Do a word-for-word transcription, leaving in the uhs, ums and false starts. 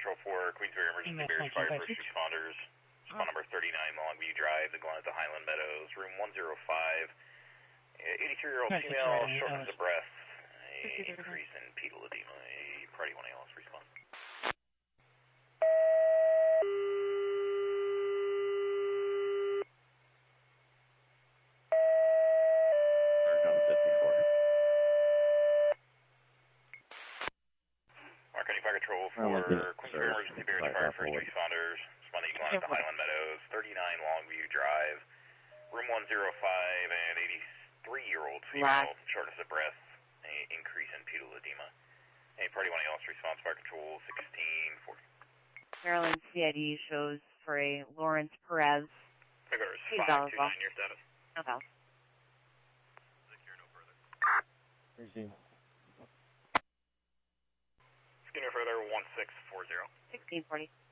Control for Queensbury Emergency Bears Fire First Responders. Spot number thirty-nine, Longview Drive, the Glen at the Highland Meadows, room one oh five. eighty-three-year-old female, shortness of breath, a increase in pedal edema. A Party one A L S response. Mark any fire control for Queensbury Emergency Bears Fire First Responders. Spawning Glen at the Highland Meadows, thirty-nine Longview Drive, room one oh five, and eighty-three-year-old female, shortness of breath, a increase in pedal edema. A Party one A L S response, fire control sixteen forty. Maryland C I D shows for a Lawrence Perez. Figures five two nine, your status. Okay. Secure no further. Resume. Secure no further, one six four zero. sixteen forty.